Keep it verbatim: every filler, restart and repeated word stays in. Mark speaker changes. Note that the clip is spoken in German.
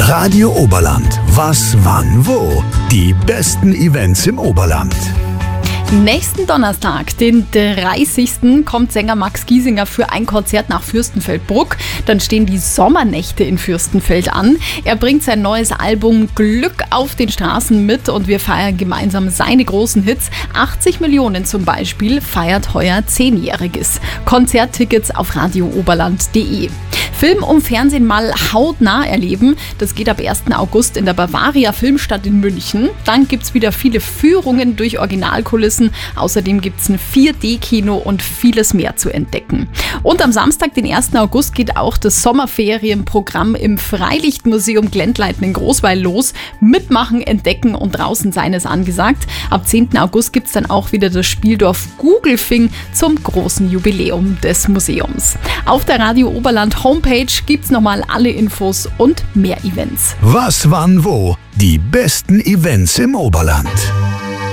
Speaker 1: Radio Oberland. Was, wann, wo? Die besten Events im Oberland.
Speaker 2: Nächsten Donnerstag, den dreißigsten kommt Sänger Max Giesinger für ein Konzert nach Fürstenfeldbruck. Dann stehen die Sommernächte in Fürstenfeld an. Er bringt sein neues Album Glück auf den Straßen mit und wir feiern gemeinsam seine großen Hits. achtzig Millionen zum Beispiel feiert heuer Zehnjähriges. Konzerttickets auf radio oberland punkt de. Film und Fernsehen mal hautnah erleben. Das geht ab ersten August in der Bavaria Filmstadt in München. Dann gibt es wieder viele Führungen durch Originalkulissen. Außerdem gibt es ein vier D Kino und vieles mehr zu entdecken. Und am Samstag, den ersten August, geht auch das Sommerferienprogramm im Freilichtmuseum Glendleiten in Großweil los. Mitmachen, entdecken und draußen sein ist angesagt. Ab zehnten August gibt es dann auch wieder das Spieldorf Gugelfing zum großen Jubiläum des Museums. Auf der Radio Oberland Homepage gibt es nochmal alle Infos und mehr Events.
Speaker 1: Was, wann, wo? Die besten Events im Oberland.